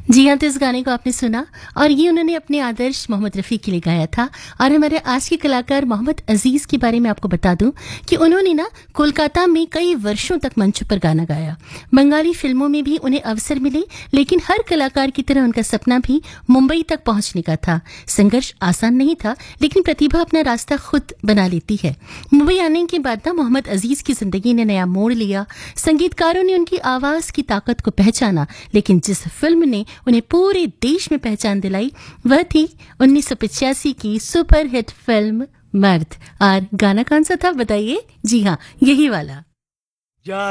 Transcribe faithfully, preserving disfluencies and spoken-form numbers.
जी हाँ, तो इस गाने को आपने सुना और ये उन्होंने अपने आदर्श मोहम्मद रफ़ी के लिए गाया था। और हमारे आज के कलाकार मोहम्मद अजीज़ के बारे में आपको बता दूं कि उन्होंने ना कोलकाता में कई वर्षों तक मंच पर गाना गाया। बंगाली फिल्मों में भी उन्हें अवसर मिले, लेकिन हर कलाकार की तरह उनका सपना भी मुंबई तक पहुंचने का था। संघर्ष आसान नहीं था, लेकिन प्रतिभा अपना रास्ता खुद बना लेती है। मुंबई आने के बाद ना मोहम्मद अजीज़ की जिंदगी ने नया मोड़ लिया। संगीतकारों ने उनकी आवाज की ताकत को पहचाना, लेकिन जिस फिल्म ने उन्हें पूरे देश में पहचान दिलाई वह थी उन्नीस सौ पचासी की सुपर हिट फिल्म मर्द। और गाना कौन सा था बताइए? जी हाँ, यही वाला।